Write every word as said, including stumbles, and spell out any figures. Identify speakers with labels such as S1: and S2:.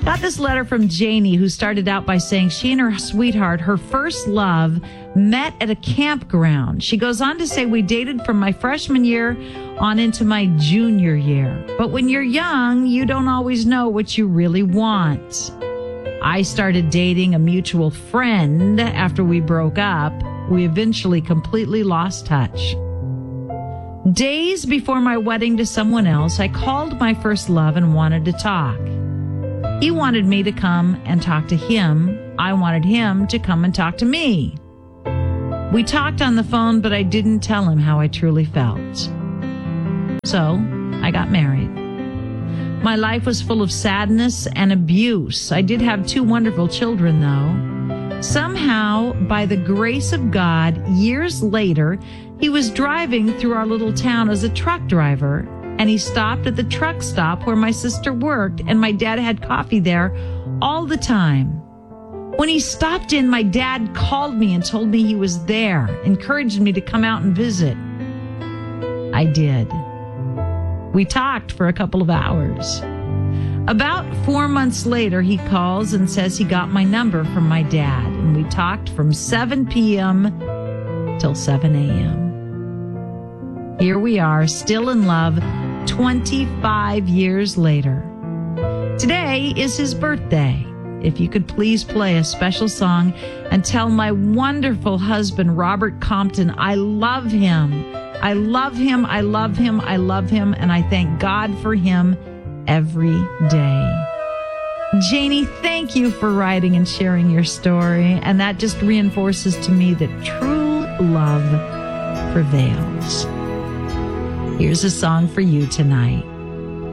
S1: Got this letter from Janie, who started out by saying she and her sweetheart, her first love, met at a campground. She goes on to say, we dated from my freshman year on into my junior year. But when you're young, you don't always know what you really want. I started dating a mutual friend after we broke up. We eventually completely lost touch. Days before my wedding to someone else, I called my first love and wanted to talk. He wanted me to come and talk to him. I wanted him to come and talk to me. We talked on the phone, but I didn't tell him how I truly felt. So I got married. My life was full of sadness and abuse. I did have two wonderful children, though. Somehow, by the grace of God, years later, he was driving through our little town as a truck driver, and he stopped at the truck stop where my sister worked, and my dad had coffee there all the time. When he stopped in, my dad called me and told me he was there, encouraged me to come out and visit. I did. We talked for a couple of hours. About four months later, he calls and says he got my number from my dad, and we talked from seven p.m. till seven a.m. Here we are, still in love, twenty-five years later. Today is his birthday. If you could please play a special song and tell my wonderful husband, Robert Compton, I love him. I love him, I love him, I love him, and I thank God for him every day. Janie, thank you for writing and sharing your story, and that just reinforces to me that true love prevails. Here's a song for you tonight.